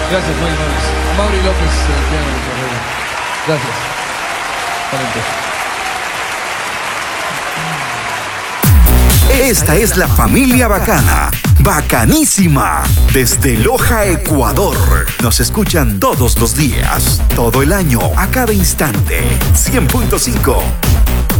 Gracias, muy amables. Mauri López, piano, gracias. Esta es la familia bacana, bacanísima, desde Loja, Ecuador. Nos escuchan todos los días, todo el año, a cada instante. 100.5